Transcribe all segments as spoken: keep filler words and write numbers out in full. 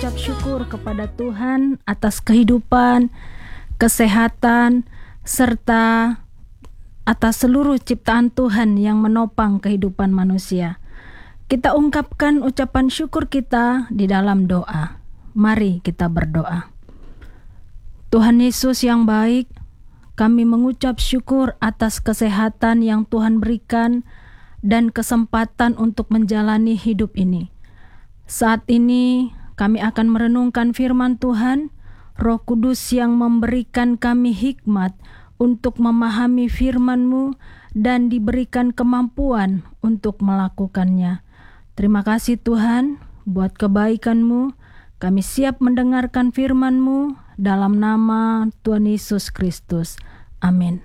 mengucap syukur kepada Tuhan atas kehidupan, kesehatan, serta atas seluruh ciptaan Tuhan yang menopang kehidupan manusia. Kita ungkapkan ucapan syukur kita di dalam doa. Mari kita berdoa. Tuhan Yesus yang baik, kami mengucap syukur atas kesehatan yang Tuhan berikan dan kesempatan untuk menjalani hidup ini. Saat ini kami akan merenungkan firman Tuhan. Roh Kudus yang memberikan kami hikmat untuk memahami firman-Mu dan diberikan kemampuan untuk melakukannya. Terima kasih Tuhan buat kebaikan-Mu. Kami siap mendengarkan firman-Mu dalam nama Tuhan Yesus Kristus. Amin.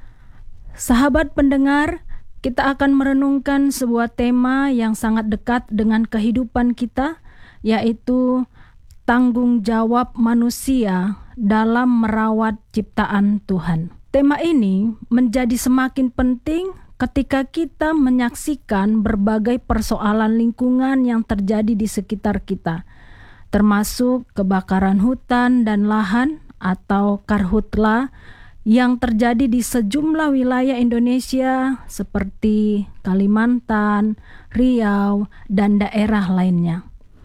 Sahabat pendengar, kita akan merenungkan sebuah tema yang sangat dekat dengan kehidupan kita, yaitu tanggung jawab manusia dalam merawat ciptaan Tuhan. Tema ini menjadi semakin penting ketika kita menyaksikan berbagai persoalan lingkungan yang terjadi di sekitar kita, termasuk kebakaran hutan dan lahan atau karhutla yang terjadi di sejumlah wilayah Indonesia seperti Kalimantan, Riau, dan daerah lainnya.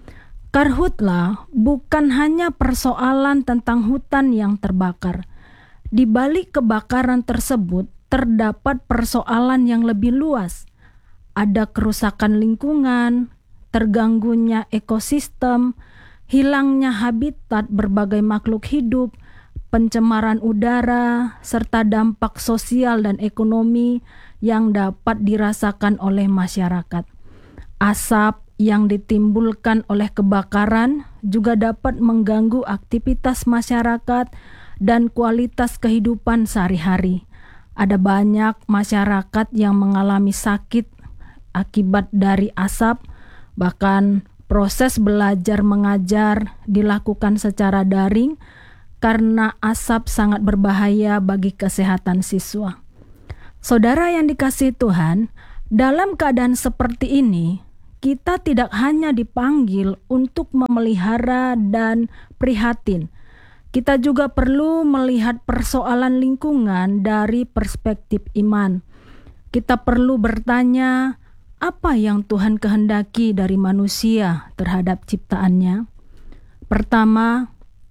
Karhutla bukan hanya persoalan tentang hutan yang terbakar. Di balik kebakaran tersebut terdapat persoalan yang lebih luas. Ada kerusakan lingkungan, terganggunya ekosistem, hilangnya habitat berbagai makhluk hidup, pencemaran udara, serta dampak sosial dan ekonomi yang dapat dirasakan oleh masyarakat. Asap yang ditimbulkan oleh kebakaran juga dapat mengganggu aktivitas masyarakat dan kualitas kehidupan sehari-hari. Ada banyak masyarakat yang mengalami sakit akibat dari asap, bahkan proses belajar mengajar dilakukan secara daring karena asap sangat berbahaya bagi kesehatan siswa. Saudara yang dikasihi Tuhan, dalam keadaan seperti ini, kita tidak hanya dipanggil untuk memelihara dan prihatin. Kita juga perlu melihat persoalan lingkungan dari perspektif iman. Kita perlu bertanya, apa yang Tuhan kehendaki dari manusia terhadap ciptaannya? Pertama,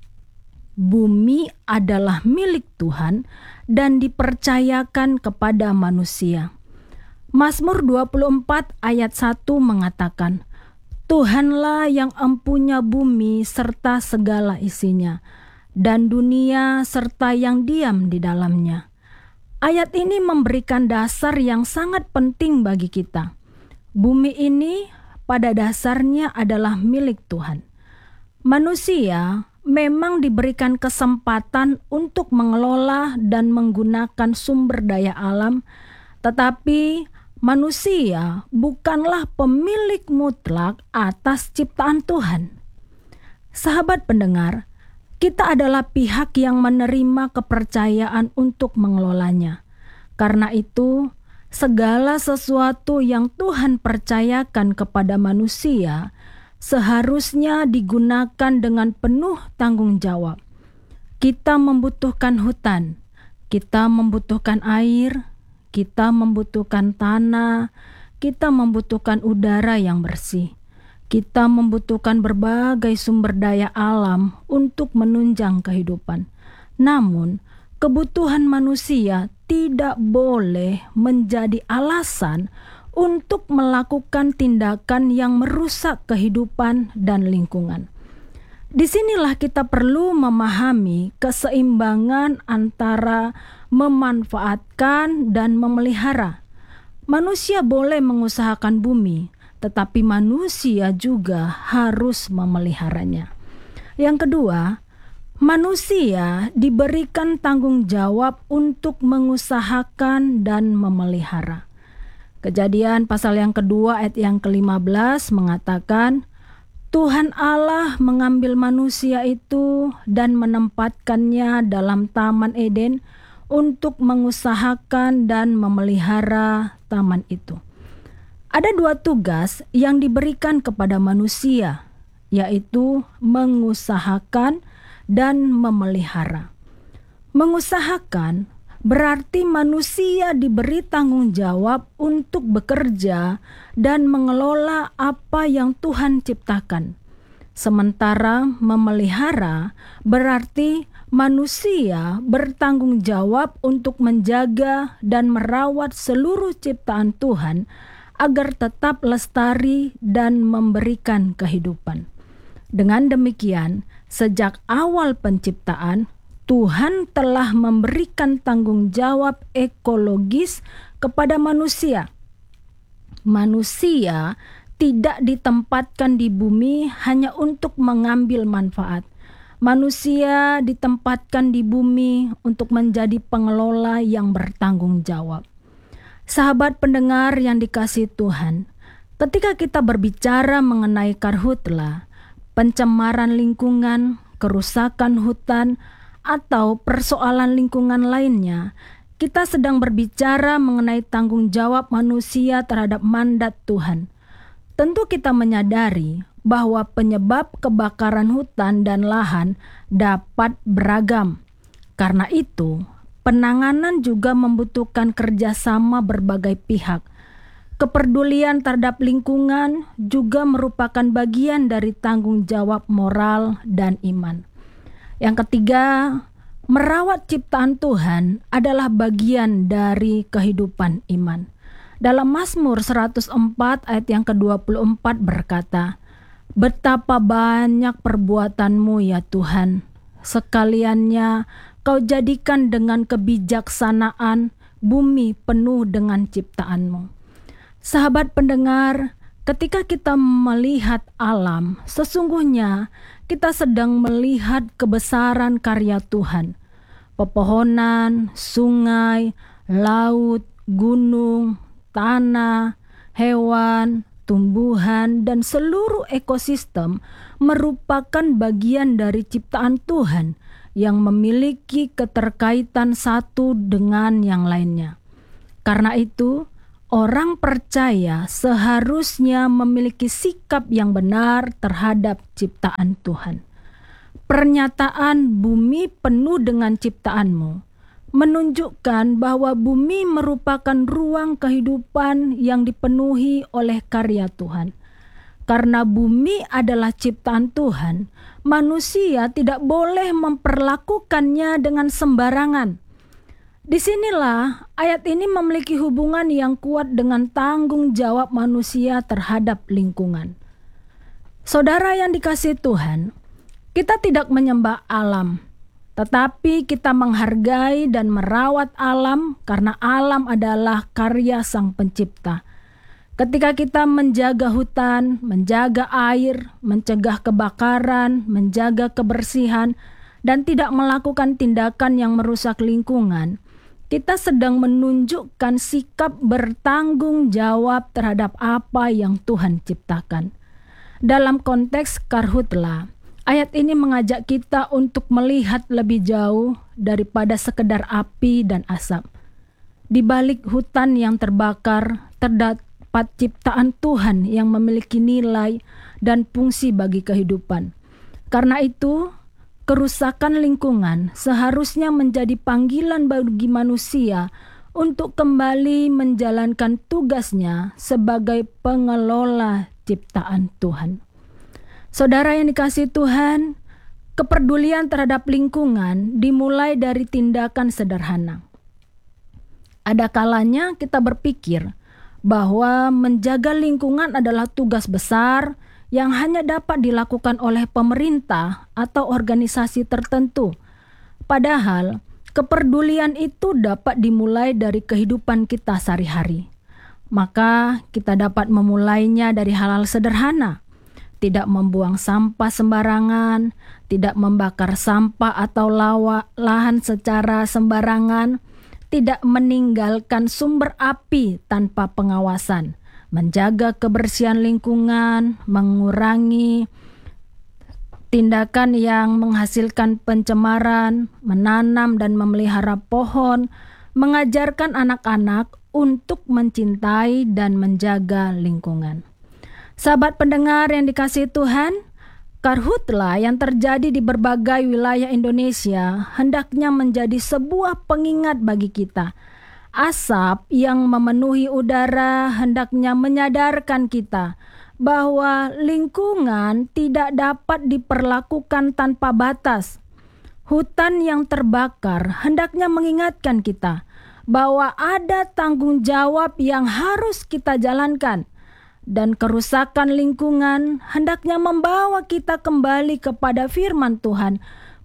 bumi adalah milik Tuhan dan dipercayakan kepada manusia. Mazmur dua puluh empat ayat satu mengatakan, Tuhanlah yang empunya bumi serta segala isinya, dan dunia serta yang diam di dalamnya. Ayat ini memberikan dasar yang sangat penting bagi kita. Bumi ini pada dasarnya adalah milik Tuhan. Manusia memang diberikan kesempatan untuk mengelola dan menggunakan sumber daya alam, tetapi manusia bukanlah pemilik mutlak atas ciptaan Tuhan. Sahabat pendengar, kita adalah pihak yang menerima kepercayaan untuk mengelolanya. Karena itu, segala sesuatu yang Tuhan percayakan kepada manusia seharusnya digunakan dengan penuh tanggung jawab. Kita membutuhkan hutan, kita membutuhkan air, kita membutuhkan tanah, kita membutuhkan udara yang bersih. Kita membutuhkan berbagai sumber daya alam untuk menunjang kehidupan. Namun, kebutuhan manusia tidak boleh menjadi alasan untuk melakukan tindakan yang merusak kehidupan dan lingkungan. Disinilah kita perlu memahami keseimbangan antara memanfaatkan dan memelihara. Manusia boleh mengusahakan bumi, tetapi manusia juga harus memeliharanya. Yang kedua, manusia diberikan tanggung jawab untuk mengusahakan dan memelihara. Kejadian pasal yang kedua ayat yang kelima belas mengatakan, Tuhan Allah mengambil manusia itu dan menempatkannya dalam Taman Eden untuk mengusahakan dan memelihara taman itu. Ada dua tugas yang diberikan kepada manusia. yaitu mengusahakan dan memelihara. Mengusahakan berarti manusia diberi tanggung jawab untuk bekerja dan mengelola apa yang Tuhan ciptakan. Sementara memelihara berarti manusia bertanggung jawab untuk menjaga dan merawat seluruh ciptaan Tuhan agar tetap lestari dan memberikan kehidupan. Dengan demikian, sejak awal penciptaan, Tuhan telah memberikan tanggung jawab ekologis kepada manusia. Manusia tidak ditempatkan di bumi hanya untuk mengambil manfaat. Manusia ditempatkan di bumi untuk menjadi pengelola yang bertanggung jawab. Sahabat pendengar yang dikasihi Tuhan, ketika kita berbicara mengenai karhutla, pencemaran lingkungan, kerusakan hutan, atau persoalan lingkungan lainnya, kita sedang berbicara mengenai tanggung jawab manusia terhadap mandat Tuhan. Tentu kita menyadari bahwa penyebab kebakaran hutan dan lahan dapat beragam. Karena itu, penanganan juga membutuhkan kerjasama berbagai pihak. Kepedulian terhadap lingkungan juga merupakan bagian dari tanggung jawab moral dan iman. Yang ketiga, merawat ciptaan Tuhan adalah bagian dari kehidupan iman. Dalam Mazmur seratus empat ayat yang kedua puluh empat berkata, "Betapa banyak perbuatanmu ya Tuhan, sekaliannya Kau jadikan dengan kebijaksanaan bumi penuh dengan ciptaanmu." Sahabat pendengar, ketika kita melihat alam, sesungguhnya kita sedang melihat kebesaran karya Tuhan. Pepohonan, sungai, laut, gunung, tanah, hewan, tumbuhan, dan seluruh ekosistem merupakan bagian dari ciptaan Tuhan yang memiliki keterkaitan satu dengan yang lainnya. Karena itu, orang percaya seharusnya memiliki sikap yang benar terhadap ciptaan Tuhan. Pernyataan bumi penuh dengan ciptaanmu menunjukkan bahwa bumi merupakan ruang kehidupan yang dipenuhi oleh karya Tuhan. Karena bumi adalah ciptaan Tuhan, manusia tidak boleh memperlakukannya dengan sembarangan. Disinilah ayat ini memiliki hubungan yang kuat dengan tanggung jawab manusia terhadap lingkungan. Saudara yang dikasihi Tuhan, kita tidak menyembah alam, tetapi kita menghargai dan merawat alam karena alam adalah karya Sang Pencipta. Ketika kita menjaga hutan, menjaga air, mencegah kebakaran, menjaga kebersihan, dan tidak melakukan tindakan yang merusak lingkungan, kita sedang menunjukkan sikap bertanggung jawab terhadap apa yang Tuhan ciptakan. Dalam konteks karhutla, ayat ini mengajak kita untuk melihat lebih jauh daripada sekedar api dan asap. Di balik hutan yang terbakar, terdapat ciptaan Tuhan yang memiliki nilai dan fungsi bagi kehidupan. Karena itu, kerusakan lingkungan seharusnya menjadi panggilan bagi manusia untuk kembali menjalankan tugasnya sebagai pengelola ciptaan Tuhan. Saudara yang dikasihi Tuhan, kepedulian terhadap lingkungan dimulai dari tindakan sederhana. Ada kalanya kita berpikir bahwa menjaga lingkungan adalah tugas besar yang hanya dapat dilakukan oleh pemerintah atau organisasi tertentu. Padahal, kepedulian itu dapat dimulai dari kehidupan kita sehari-hari. Maka kita dapat memulainya dari hal-hal sederhana. Tidak membuang sampah sembarangan, tidak membakar sampah atau lawa, lahan secara sembarangan, tidak meninggalkan sumber api tanpa pengawasan, menjaga kebersihan lingkungan, mengurangi tindakan yang menghasilkan pencemaran, menanam dan memelihara pohon, mengajarkan anak-anak untuk mencintai dan menjaga lingkungan. Sahabat pendengar yang dikasihi Tuhan, Karhutla yang terjadi di berbagai wilayah Indonesia hendaknya menjadi sebuah pengingat bagi kita. Asap yang memenuhi udara hendaknya menyadarkan kita bahwa lingkungan tidak dapat diperlakukan tanpa batas. Hutan yang terbakar hendaknya mengingatkan kita bahwa ada tanggung jawab yang harus kita jalankan. Dan kerusakan lingkungan hendaknya membawa kita kembali kepada firman Tuhan,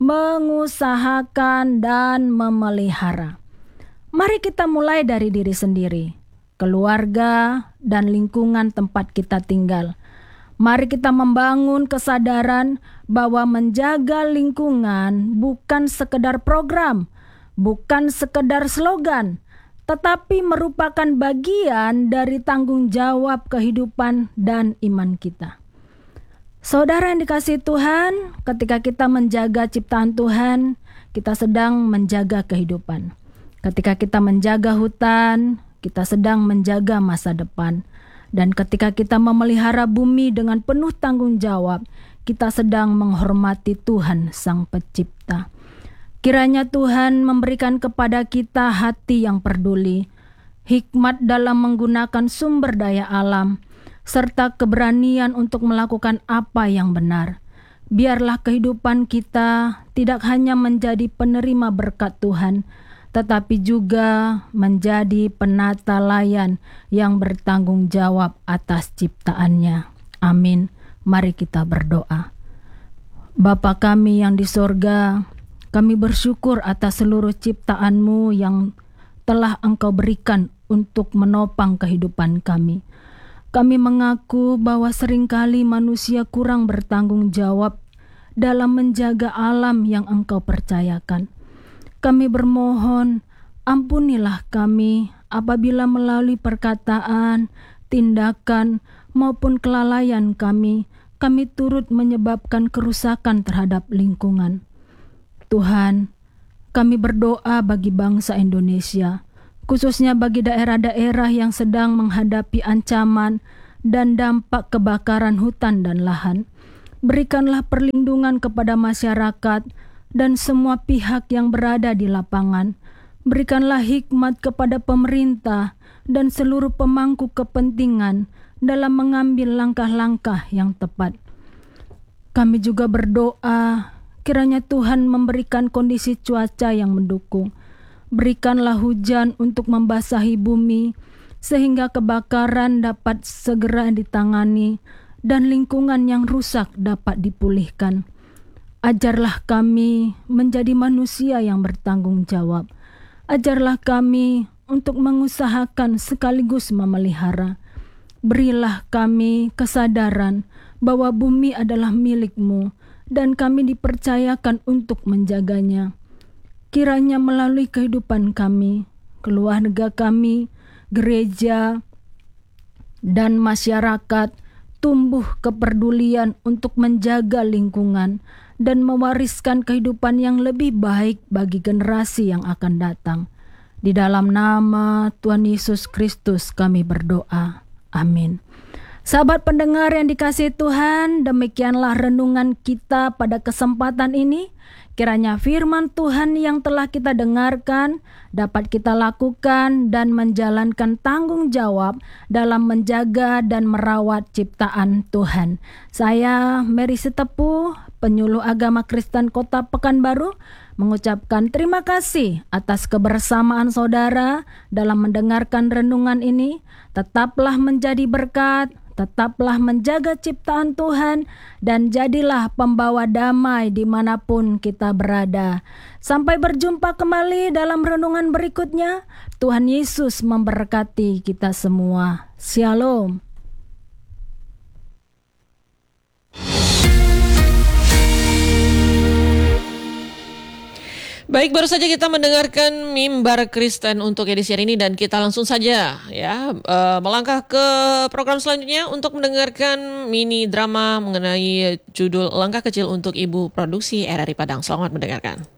mengusahakan dan memelihara. Mari kita mulai dari diri sendiri, keluarga, dan lingkungan tempat kita tinggal. Mari kita membangun kesadaran bahwa menjaga lingkungan bukan sekedar program, bukan sekedar slogan, tetapi merupakan bagian dari tanggung jawab kehidupan dan iman kita. Saudara yang dikasihi Tuhan, ketika kita menjaga ciptaan Tuhan, kita sedang menjaga kehidupan. Ketika kita menjaga hutan, kita sedang menjaga masa depan. Dan ketika kita memelihara bumi dengan penuh tanggung jawab, kita sedang menghormati Tuhan Sang Pencipta. Kiranya Tuhan memberikan kepada kita hati yang peduli, hikmat dalam menggunakan sumber daya alam, serta keberanian untuk melakukan apa yang benar. Biarlah kehidupan kita tidak hanya menjadi penerima berkat Tuhan, tetapi juga menjadi penata layan yang bertanggung jawab atas ciptaannya. Amin. Mari kita berdoa. Bapa kami yang di sorga, kami bersyukur atas seluruh ciptaan-Mu yang telah Engkau berikan untuk menopang kehidupan kami. Kami mengaku bahwa seringkali manusia kurang bertanggung jawab dalam menjaga alam yang Engkau percayakan. Kami bermohon, ampunilah kami apabila melalui perkataan, tindakan, maupun kelalaian kami, kami turut menyebabkan kerusakan terhadap lingkungan. Tuhan, kami berdoa bagi bangsa Indonesia, khususnya bagi daerah-daerah yang sedang menghadapi ancaman dan dampak kebakaran hutan dan lahan. Berikanlah perlindungan kepada masyarakat dan semua pihak yang berada di lapangan. Berikanlah hikmat kepada pemerintah dan seluruh pemangku kepentingan dalam mengambil langkah-langkah yang tepat. Kami juga berdoa, kiranya Tuhan memberikan kondisi cuaca yang mendukung. Berikanlah hujan untuk membasahi bumi, sehingga kebakaran dapat segera ditangani dan lingkungan yang rusak dapat dipulihkan. Ajarlah kami menjadi manusia yang bertanggung jawab. Ajarlah kami untuk mengusahakan sekaligus memelihara. Berilah kami kesadaran bahwa bumi adalah milik-Mu, dan kami dipercayakan untuk menjaganya. Kiranya melalui kehidupan kami, keluarga kami, gereja, dan masyarakat tumbuh kepedulian untuk menjaga lingkungan dan mewariskan kehidupan yang lebih baik bagi generasi yang akan datang. Di dalam nama Tuhan Yesus Kristus kami berdoa. Amin. Sahabat pendengar yang dikasihi Tuhan, demikianlah renungan kita pada kesempatan ini. Kiranya firman Tuhan yang telah kita dengarkan dapat kita lakukan dan menjalankan tanggung jawab dalam menjaga dan merawat ciptaan Tuhan. Saya Mary Sitepu, penyuluh agama Kristen Kota Pekanbaru, mengucapkan terima kasih atas kebersamaan saudara dalam mendengarkan renungan ini. Tetaplah menjadi berkat, tetaplah menjaga ciptaan Tuhan, dan jadilah pembawa damai dimanapun kita berada. Sampai berjumpa kembali dalam renungan berikutnya. Tuhan Yesus memberkati kita semua. Shalom. Baik, baru saja kita mendengarkan Mimbar Kristen untuk edisi hari ini, dan kita langsung saja ya uh, melangkah ke program selanjutnya untuk mendengarkan mini drama mengenai judul Langkah Kecil untuk Ibu, produksi R R I Padang. Selamat mendengarkan.